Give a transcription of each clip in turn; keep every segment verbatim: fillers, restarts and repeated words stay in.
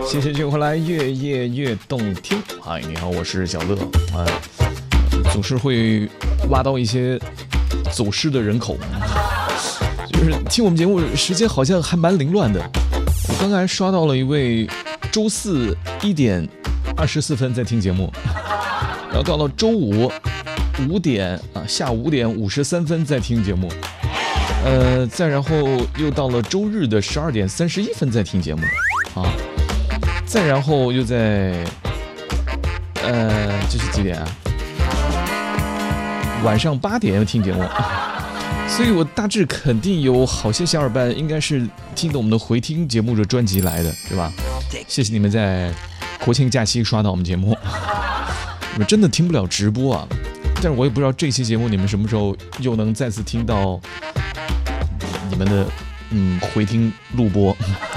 谢谢就回来，越夜越动听。嗨，你好，我是小乐啊。总是会挖到一些走失的人口，就是听我们节目时间好像还蛮凌乱的。我刚才刷到了一位周四一点二十四分在听节目，然后到了周五五点啊下午五点五十三分在听节目，呃，再然后又到了周日的十二点三十一分在听节目啊，再然后又在呃这是几点啊？晚上八点要听节目，所以我大致肯定有好些小伙伴应该是听着我们的回听节目的专辑来的，对吧？谢谢你们在国庆假期刷到我们节目，你们真的听不了直播啊，但是我也不知道这期节目你们什么时候又能再次听到你们的嗯回听录播。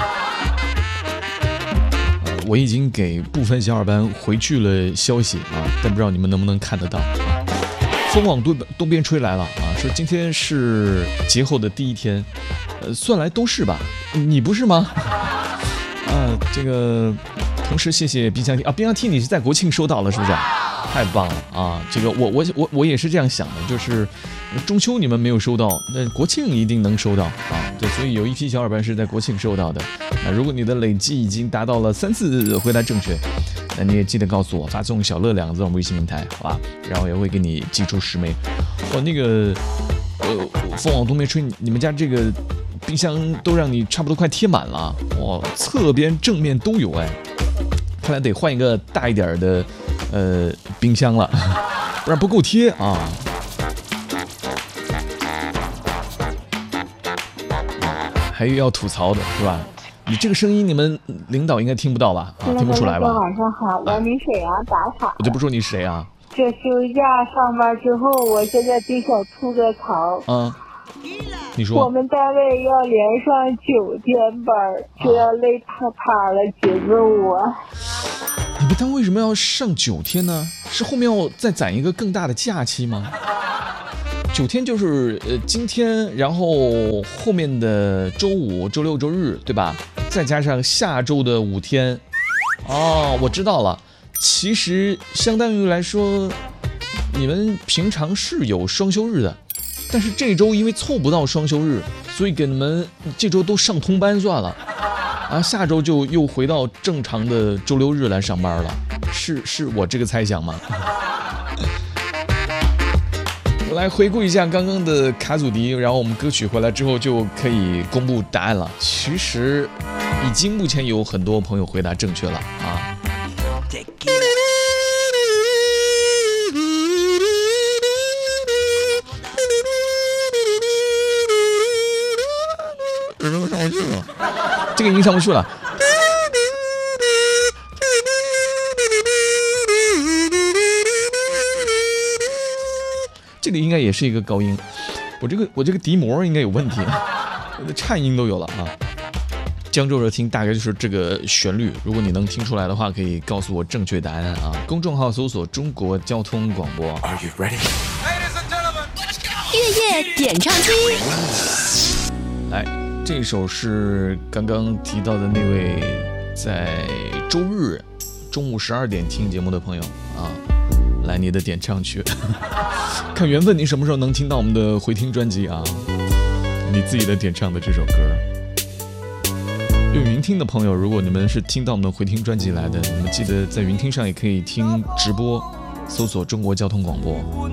呃、我已经给部分小伙伴回去了消息啊，但不知道你们能不能看得到。风往东东边吹来了啊！说今天是节后的第一天，呃，算来都是吧？你不是吗？啊，这个同时谢谢冰箱 T 啊，冰箱 T 你是在国庆收到了是不是？太棒了啊！这个我我我我也是这样想的，就是中秋你们没有收到，那国庆一定能收到啊！对，所以有一批小伙伴是在国庆收到的。啊，如果你的累计已经达到了三次回答正确，那你也记得告诉我，发送小乐两个字到微信平台，好吧？然后也会给你寄出十枚。哦，那个，呃，风往东边吹，你们家这个冰箱都让你差不多快贴满了，哇，侧边正面都有哎，看来得换一个大一点的呃冰箱了，不然不够贴啊。还有要吐槽的是吧？你这个声音，你们领导应该听不到吧？啊，听不出来吧？ 晚上好，我你沈阳打卡。 我就不说你谁啊。 这休假上班之后，我现在就想吐个槽。 嗯，你说。 我们单位要连上九天班，就要累趴趴了，节奏啊！ 你们单位为什么要上九天呢？是后面要再攒一个更大的假期吗？九天就是呃今天，然后后面的周五、周六、周日，对吧？再加上下周的五天。哦，我知道了。其实相当于来说，你们平常是有双休日的，但是这周因为凑不到双休日，所以给你们这周都上通班算了。啊，下周就又回到正常的周六日来上班了。是是我这个猜想吗？来回顾一下刚刚的卡祖笛，然后我们歌曲回来之后就可以公布答案了。其实已经目前有很多朋友回答正确了啊。这个已经上不去了。这里应该也是一个高音，我这个我这个笛膜应该有问题，颤音都有了啊。江浙热听大概就是这个旋律，如果你能听出来的话，可以告诉我正确答案啊。公众号搜索中国交通广播。Are you ready? Ladies and gentlemen, 月夜点唱机。 来，这首是刚刚提到的那位在周日中午十二点听节目的朋友啊。来你的点唱曲，看缘分，你什么时候能听到我们的回听专辑啊？你自己的点唱的这首歌。用云听的朋友，如果你们是听到我们的回听专辑来的，你们记得在云听上也可以听直播，搜索中国交通广播。